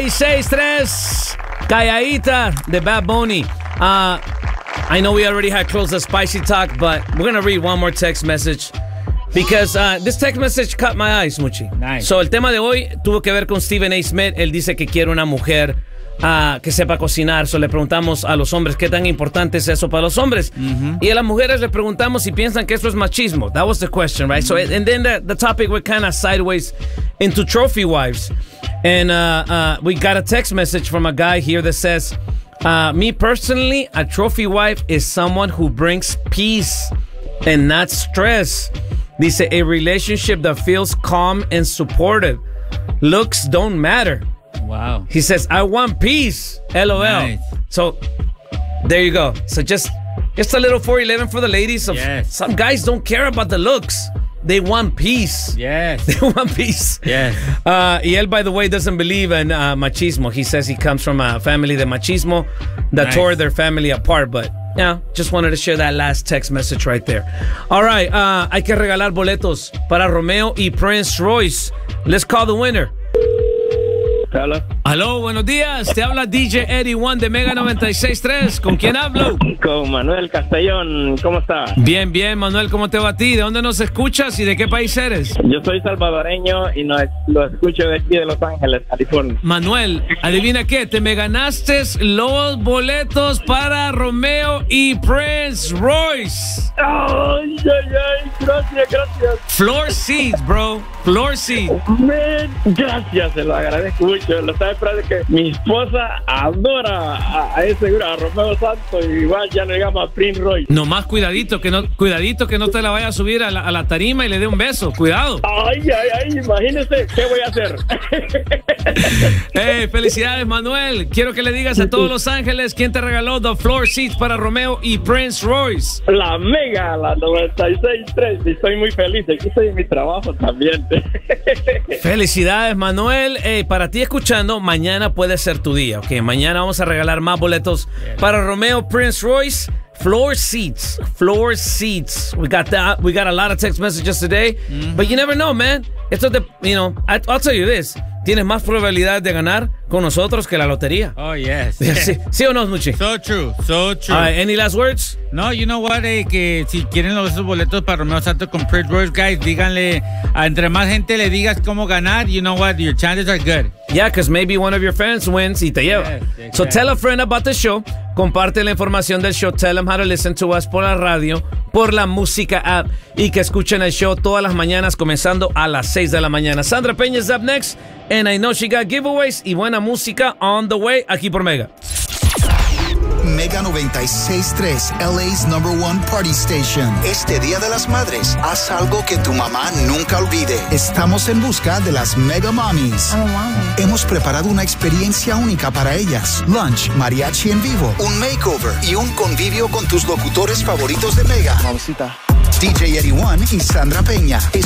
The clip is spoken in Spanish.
96.3 Calladita de Bad Bunny. I know we already had closed the spicy talk, but we're going to read one more text message because this text message caught my eyes, Muchi. Nice. So, el tema de hoy tuvo que ver con Stephen A. Smith. Él dice que quiere una mujer que sepa cocinar. So, le preguntamos a los hombres qué tan importante es eso para los hombres. Y a las mujeres le preguntamos si piensan que eso es machismo. That was the question, right? So, and then the topic went kind of sideways into trophy wives. And we got a text message from a guy here that says, me personally, a trophy wife is someone who brings peace and not stress. Dice, a relationship that feels calm and supportive. Looks don't matter. Wow. He says, I want peace. LOL. Nice. So, there you go. So, just a little 411 for the ladies. So yes. Some guys don't care about the looks. They want peace. Yes. They want peace. Yes. Y él, by the way, doesn't believe in machismo. He says he comes from a family de machismo that tore their family apart. But, yeah, just wanted to share that last text message right there. All right. Hay que regalar boletos para Romeo y Prince Royce. Let's call the winner. Hola. Aló, buenos días. Te habla DJ Eddie One de Mega 96.3. ¿Con quién hablo? Con Manuel Castellón. ¿Cómo está? Bien, bien, Manuel. ¿Cómo te va a ti? ¿De dónde nos escuchas y de qué país eres? Yo soy salvadoreño y lo escucho de aquí de Los Ángeles, California. Manuel, adivina qué, te me ganaste los boletos para Romeo y Prince Royce. Ay, ay, ay, gracias. Floor seats, bro. Floor seats. Man, gracias, se lo agradezco mucho. Lo sabe, pero que mi esposa adora a ese a Romeo Santos y igual ya le digamos a Prince Royce. Nomás cuidadito que no te la vaya a subir a la tarima y le dé un beso. Cuidado. Ay, imagínese qué voy a hacer. Hey, felicidades, Manuel. Quiero que le digas a todos Los Ángeles quién te regaló the floor seats para Romeo y Prince Royce. La Mega, la 96.3. Y estoy muy feliz. Aquí estoy en mi trabajo también. Felicidades, Manuel. Hey, para ti escuchando, mañana puede ser tu día, ¿ok? Mañana vamos a regalar más boletos para Romeo Prince Royce. Floor seats. We got that. We got a lot of text messages today, but you never know, man. Esto I'll tell you this. Tienes más probabilidad de ganar con nosotros que la lotería. Oh, yes. ¿Sí o no, Muchi? So true. Any last words? No, you know what, que si quieren esos boletos para Romeo Santos con Prince Royce, guys, díganle, entre más gente le digas cómo ganar, you know what, your chances are good. Yeah, because maybe one of your friends wins y te lleva. Yes, exactly. So tell a friend about the show. Comparte la información del show. Tell them how to listen to us por la radio, por la música app y que escuchen el show todas las mañanas comenzando a las 6 de la mañana. Sandra Peña is up next and I know she got giveaways y buena música on the way aquí por Mega. Mega 96.3, LA's #1 party station. Este Día de las Madres, haz algo que tu mamá nunca olvide. Estamos en busca de las Mega Mommies. Hemos preparado una experiencia única para ellas. Lunch, mariachi en vivo, un makeover y un convivio con tus locutores favoritos de Mega. Mamacita. DJ Eddie One y Sandra Peña.